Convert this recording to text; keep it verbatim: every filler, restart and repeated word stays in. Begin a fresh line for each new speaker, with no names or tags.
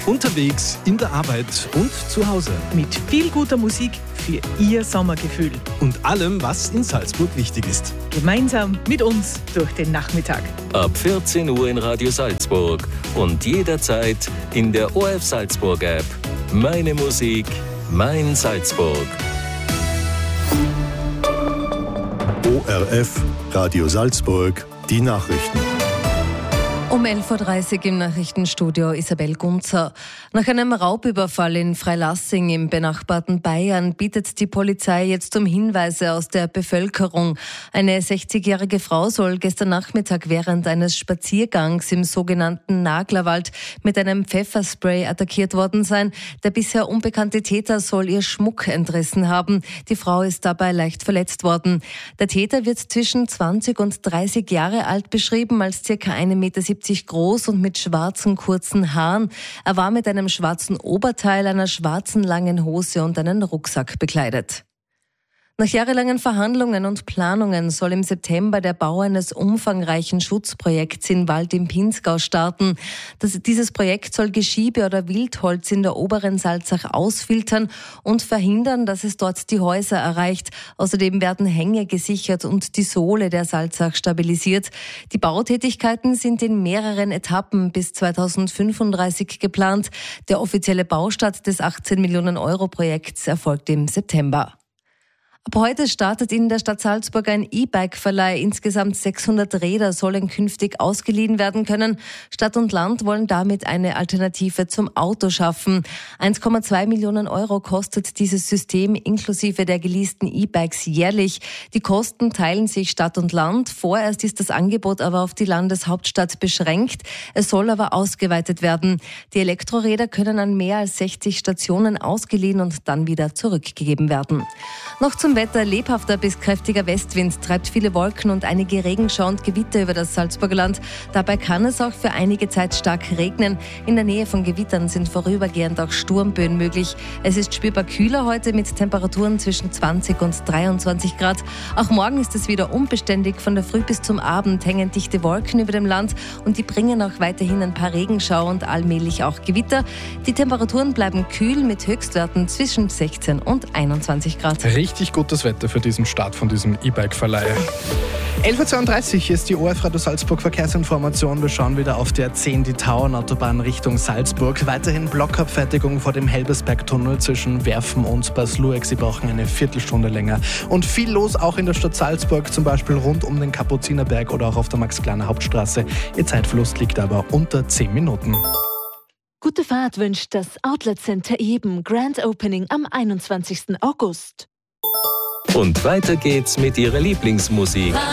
Unterwegs, in der Arbeit und zu Hause.
Mit viel guter Musik für Ihr Sommergefühl.
Und allem, was in Salzburg wichtig ist.
Gemeinsam mit uns durch den Nachmittag.
Ab vierzehn Uhr in Radio Salzburg und jederzeit in der O R F Salzburg App. Meine Musik, mein Salzburg.
O R F, Radio Salzburg, die Nachrichten.
Um elf Uhr dreißig im Nachrichtenstudio Isabel Gunzer. Nach einem Raubüberfall in Freilassing im benachbarten Bayern bittet die Polizei jetzt um Hinweise aus der Bevölkerung. Eine sechzigjährige Frau soll gestern Nachmittag während eines Spaziergangs im sogenannten Naglerwald mit einem Pfefferspray attackiert worden sein. Der bisher unbekannte Täter soll ihr Schmuck entrissen haben. Die Frau ist dabei leicht verletzt worden. Der Täter wird zwischen zwanzig und dreißig Jahre alt beschrieben, als circa ein Meter siebzig groß und mit schwarzen kurzen Haaren. Er war mit einem schwarzen Oberteil, einer schwarzen langen Hose und einem Rucksack bekleidet. Nach jahrelangen Verhandlungen und Planungen soll im September der Bau eines umfangreichen Schutzprojekts in Wald im Pinzgau starten. Das, dieses Projekt soll Geschiebe oder Wildholz in der oberen Salzach ausfiltern und verhindern, dass es dort die Häuser erreicht. Außerdem werden Hänge gesichert und die Sohle der Salzach stabilisiert. Die Bautätigkeiten sind in mehreren Etappen bis zweitausendfünfunddreißig geplant. Der offizielle Baustart des achtzehn Millionen Euro Projekts erfolgt im September. Ab heute startet in der Stadt Salzburg ein E-Bike-Verleih. Insgesamt sechshundert Räder sollen künftig ausgeliehen werden können. Stadt und Land wollen damit eine Alternative zum Auto schaffen. eins Komma zwei Millionen Euro kostet dieses System inklusive der geleasten E-Bikes jährlich. Die Kosten teilen sich Stadt und Land. Vorerst ist das Angebot aber auf die Landeshauptstadt beschränkt. Es soll aber ausgeweitet werden. Die Elektroräder können an mehr als sechzig Stationen ausgeliehen und dann wieder zurückgegeben werden. Noch zum Wetter. Lebhafter bis kräftiger Westwind treibt viele Wolken und einige Regenschauer und Gewitter über das Salzburger Land. Dabei kann es auch für einige Zeit stark regnen. In der Nähe von Gewittern sind vorübergehend auch Sturmböen möglich. Es ist spürbar kühler heute mit Temperaturen zwischen zwanzig und dreiundzwanzig Grad. Auch morgen ist es wieder unbeständig. Von der Früh bis zum Abend hängen dichte Wolken über dem Land und die bringen auch weiterhin ein paar Regenschauer und allmählich auch Gewitter. Die Temperaturen bleiben kühl mit Höchstwerten zwischen sechzehn und einundzwanzig Grad.
Richtig gutes Wetter für diesen Start von diesem E-Bike-Verleih. elf Uhr zweiunddreißig ist die O R F Radio Salzburg Verkehrsinformation. Wir schauen wieder auf der zehn, die Tauernautobahn Richtung Salzburg. Weiterhin Blockabfertigung vor dem Helbersberg-Tunnel zwischen Werfen und Baslueck. Sie brauchen eine Viertelstunde länger. Und viel los auch in der Stadt Salzburg, zum Beispiel rund um den Kapuzinerberg oder auch auf der Max-Kleiner Hauptstraße. Ihr Zeitverlust liegt aber unter zehn Minuten.
Gute Fahrt wünscht das Outlet Center Eben. Grand Opening am einundzwanzigsten August.
Und weiter geht's mit Ihrer Lieblingsmusik.